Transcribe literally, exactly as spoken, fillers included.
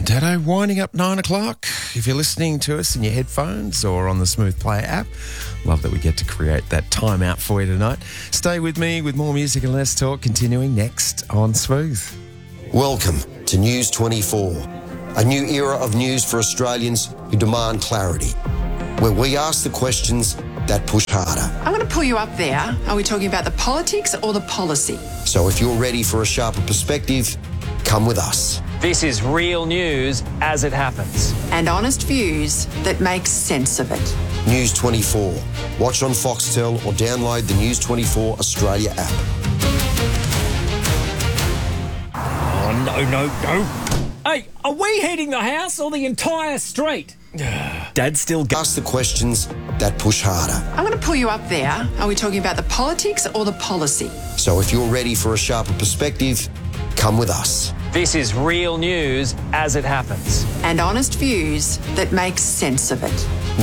And Dado, winding up nine o'clock. If you're listening to us in your headphones or on the Smooth Player app, love that we get to create that time out for you tonight. Stay with me with more music and less talk, continuing next on Smooth. Welcome to News twenty-four, a new era of news for Australians who demand clarity, where we ask the questions that push harder. I'm going to pull you up there. Are we talking about the politics or the policy? So if you're ready for a sharper perspective, come with us. This is real news as it happens. And honest views that make sense of it. News twenty-four. Watch on Foxtel or download the News twenty-four Australia app. Oh, no, no, no. Hey, are we heating the house or the entire street? Dad still... Ask the questions that push harder. I'm going to pull you up there. Are we talking about the politics or the policy? So if you're ready for a sharper perspective, come with us. This is real news as it happens. And honest views that make sense of it.